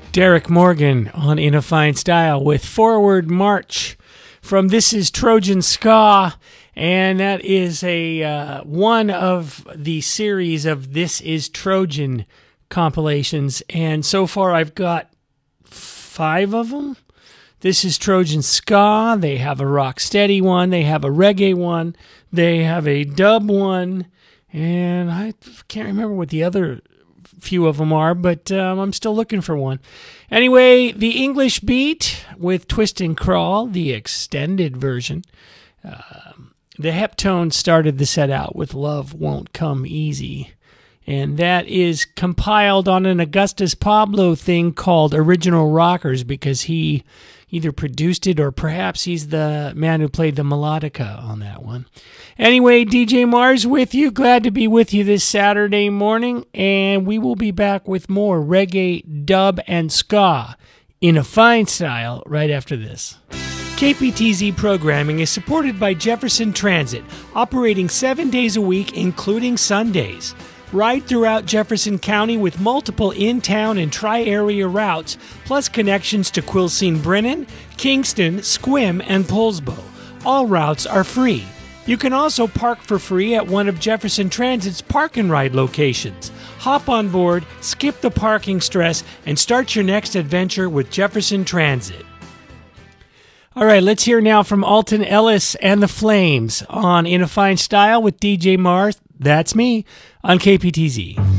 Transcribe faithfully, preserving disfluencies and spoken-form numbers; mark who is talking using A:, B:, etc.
A: Derek Morgan on In a Fine Style with Forward March from This Is Trojan Ska, and that is a uh, one of the series of This Is Trojan compilations, and so far I've got five of them. This is Trojan Ska. They have a rock steady one, they have a reggae one, they have a dub one, and I can't remember what the other few of them are, but um, I'm still looking for one. Anyway, the English Beat with Twist and Crawl, the extended version. Uh, the Heptones started the set out with Love Won't Come Easy, and that is compiled on an Augustus Pablo thing called Original Rockers, because he either produced it or perhaps he's the man who played the melodica on that one. Anyway, D J Mars with you. Glad to be with you this Saturday morning, and we will be back with more reggae, dub, and ska in a fine style right after this. K P T Z programming is supported by Jefferson Transit, operating seven days a week, including Sundays. Ride throughout Jefferson County with multiple in-town and tri-area routes, plus connections to Quilcene Brennan, Kingston, Squim, and Poulsbo. All routes are free. You can also park for free at one of Jefferson Transit's park and ride locations. Hop on board, skip the parking stress, and start your next adventure with Jefferson Transit. All right, let's hear now from Alton Ellis and the Flames on In a Fine Style with D J Mars. That's me on K P T Z.